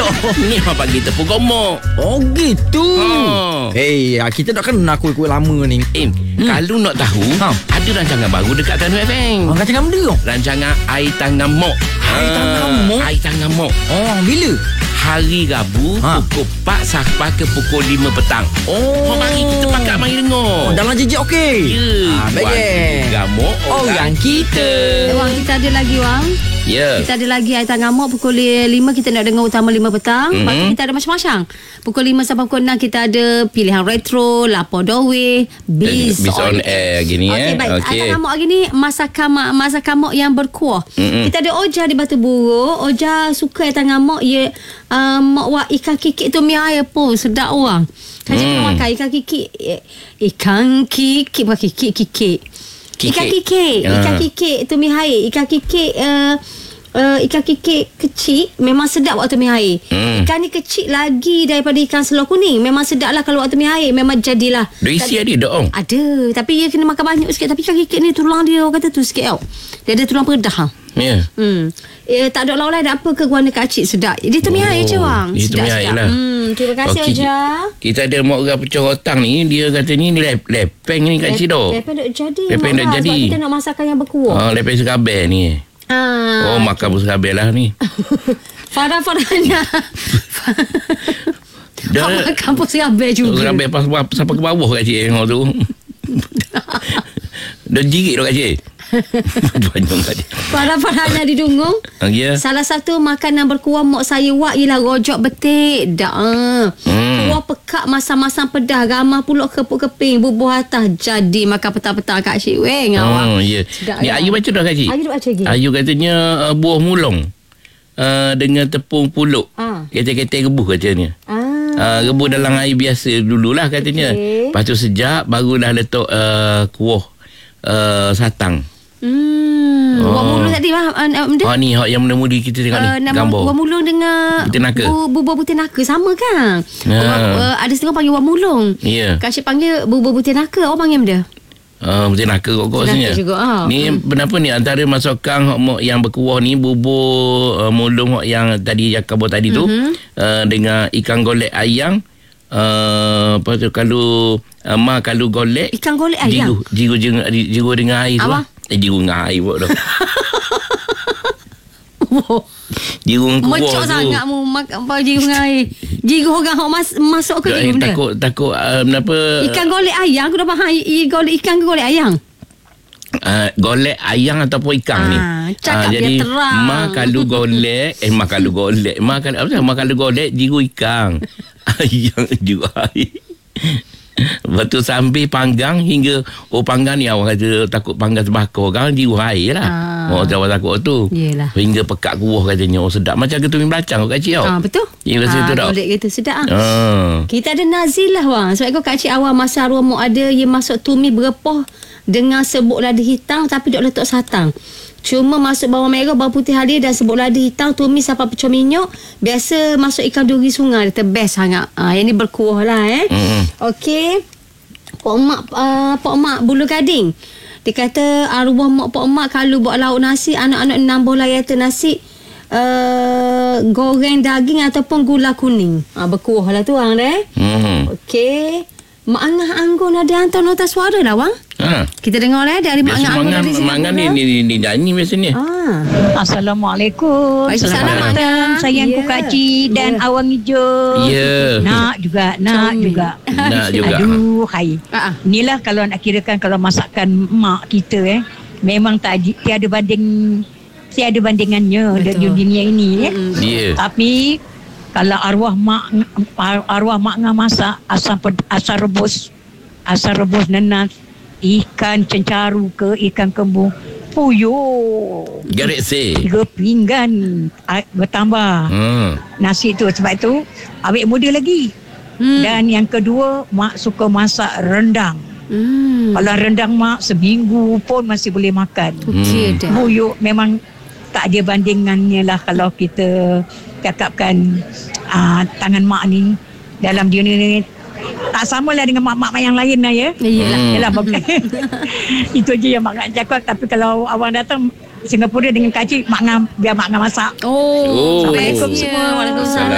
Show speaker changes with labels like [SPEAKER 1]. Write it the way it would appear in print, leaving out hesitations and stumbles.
[SPEAKER 1] Ni apa bagi tepung gemuk.
[SPEAKER 2] Oh gitu. Kita dah kenal kuih-kuih lama ni.
[SPEAKER 1] Kalau nak tahu, ada rancangan baru dekat Tanu FM.
[SPEAKER 2] Rancangan benda tu?
[SPEAKER 1] Rancangan Air Tangan Mok. Air Tangan Mok.
[SPEAKER 2] Bila?
[SPEAKER 1] Hari Rabu pukul 4 sampai ke pukul 5 petang. Mari kita pakat mari dengar.
[SPEAKER 2] Dalam jejak okey.
[SPEAKER 1] Baik. Gamuk orang kita.
[SPEAKER 3] Wang, kita ada lagi, Wang. Kita ada lagi Air Tangan Mok pukul 5 kita nak dengar utama 5 petang. Lepas tu kita ada macam-macam. Pukul 5 sampai pukul 6 kita ada pilihan retro, Lapo Dowe, Biz
[SPEAKER 1] on air gini.
[SPEAKER 3] Baik. Air Tangan Mok hari ni masakan mok yang berkuah. Kita ada Oja di Batu Buruk. Oja suka Air Tangan Mok. Mok wak ikan kikik tu mi air pun sedap orang. Kaji pernah makan ikan kikik. Ikan kikik bukan kikik. Ikan kikik tu mi air. Ikan kikik kecil memang sedap waktu mi air. Ikan ni kecil lagi daripada ikan seluar kuning. Memang sedap lah kalau waktu mi air. Memang jadilah.
[SPEAKER 1] Dia isi ada dong.
[SPEAKER 3] Ada. Tapi dia kena makan banyak sikit. Tapi ikan kikik ni tulang dia orang kata tu sikit tau. Dia ada tulang pedah.
[SPEAKER 1] Ya.
[SPEAKER 3] Tak ada lawan lain. Apa ke warna kacik sedap. Dia tu mi air je bang.
[SPEAKER 1] Itu mi air lah.
[SPEAKER 3] Terima kasih Oja.
[SPEAKER 1] Kita ada mak orang pecah rotang ni. Dia kata ni lepeng ni kat sini dah.
[SPEAKER 3] Lepeng dah jadi.
[SPEAKER 1] Lepeng dah jadi.
[SPEAKER 3] Sebab kita nak masakan yang berkuah.
[SPEAKER 1] Lepeng sekabe ni. Makan pun sekabe lah ni.
[SPEAKER 3] Farah-farahnya. Makan pun sekabe juga.
[SPEAKER 1] Sekabe sampai ke bawah kat cik tengok tu. Dah jirit dah kat cik.
[SPEAKER 3] Farah-farahnya di Dungung. Salah satu makanan berkuah mok saya wak ialah rojok betik. Kuah pekak masam-masam pedah. Ramah pulak kepuk-keping. Bubuh atas. Jadi makan petang-petang kat Cik Weng.
[SPEAKER 1] Ni Ayu baca dah kat cik. Ayu katanya buah mulung dengan tepung puluk. Ketek-ketek rebus katanya. Rebus dalam air biasa dululah katanya. Lepas tu sejak barulah letak kuah satang.
[SPEAKER 3] Buah mulung tadi
[SPEAKER 1] ni yang mula-mula kita tengok ni gambar.
[SPEAKER 3] Buah mulung dengan bubur putih naka sama kan? Ada setengah panggil buah mulung. Kak Syed panggil bubur putih naka. Orang panggil benda
[SPEAKER 1] putih naka kok rasanya. Ni kenapa ni antara masukan yang berkuah ni bubur mulung yang tadi yang kabur tadi tu dengan ikan golek ayam. Lepas tu kalau golek
[SPEAKER 3] ikan golek ayam
[SPEAKER 1] jigu dengan air tu lah. Jigu dengan air buat dah. Jigu dengan kuah tu
[SPEAKER 3] mecok sangat mu makan jigu dengan air. Jigu orang masuk ke jigu benda.
[SPEAKER 1] Takut kenapa
[SPEAKER 3] ikan golek ayam. Aku dah faham golek ikan ke golek ayam.
[SPEAKER 1] Golek ayam ataupun ikan ni. Jadi kalau golek jigu ikan. Ayam jigu air. Lepas tu sambil panggang hingga panggang ni awak kata takut panggang terbakar kan jigu air lah. Orang takut tu. Yelah. Hingga pekat kuah katanya. Sedap macam ketumis belacang kat cik tau.
[SPEAKER 3] Betul.
[SPEAKER 1] Ya rasa tu tak.
[SPEAKER 3] Golek gitu sedap. Kita ada Nazilah wang. Sebab kak cik awal masa arwah mak ada dia masuk tumis berepah dengan sebut lada hitam tapi dok letak satang. Cuma masuk bawang merah, bawang putih halia dan sebut lada hitam, tumis sampai pecah minyak. Biasa masuk ikan duri sungai, dia best sangat. Yang ni berkuah lah Okey. Pok mak Bulu Gading. Dia kata arwah mak pok mak kalau buat lauk nasi, anak-anak nambah layar nasi goreng daging ataupun gula kuning. Berkuah lah tu orang dah. Okey. Mak Angah Anggun ada hantar nota suara lah wang. Kita dengar dari Mak Angah Anggun dari sini.
[SPEAKER 1] Mak Angah ni nyanyi biasanya.
[SPEAKER 4] Assalamualaikum.
[SPEAKER 3] Waalaikumsalam.
[SPEAKER 4] Sayangku Kak Cik dan Awang Hijau. Nak juga. Aduh, hai. Inilah kalau nak kirakan kalau masakan mak kita memang tiada bandingannya di dunia ini Tapi kalau arwah mak ngah masak asam rebus nenas, ikan cencaru ke ikan kembung, puyuh
[SPEAKER 1] garik
[SPEAKER 4] 3 pinggan bertambah nasi tu. Sebab tu awet muda lagi. Dan yang kedua, mak suka masak rendang. Kalau rendang mak seminggu pun masih boleh makan. Puyuh memang tak ada bandingannya lah kalau kita cakapkan tangan mak ni dalam dunia ni tak samalah dengan mak-mak yang lain lah ya. Yalah. Itu je yang mak nak cakap. Tapi kalau awang datang Singapura dengan Kak Cik, biar mak masak.
[SPEAKER 3] Assalamualaikum semua.
[SPEAKER 1] Waalaikumsalam.